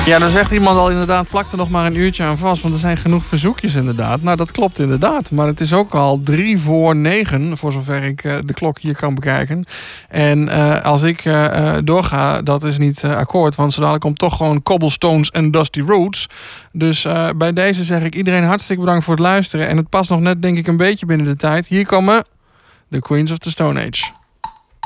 Ja, dan zegt iemand al inderdaad, plak er nog maar een uurtje aan vast. Want er zijn genoeg verzoekjes inderdaad. Nou, dat klopt inderdaad. Maar het is ook al 8:45, voor zover ik de klok hier kan bekijken. En als ik doorga, dat is niet akkoord. Want zo dadelijk komt toch gewoon Cobblestones en Dusty Rhodes. Dus bij deze zeg ik iedereen hartstikke bedankt voor het luisteren. En het past nog net, denk ik, een beetje binnen de tijd. Hier komen de Queens of the Stone Age.